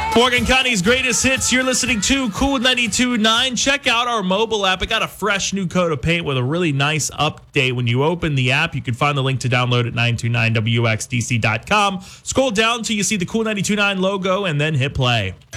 Morgan County's greatest hits. You're listening to Cool 92.9. Check out our mobile app. It got a fresh new coat of paint with a really nice update. When you open the app, you can find the link to download at 929wxdc.com. Scroll down till you see the Cool 92.9 logo and then hit play.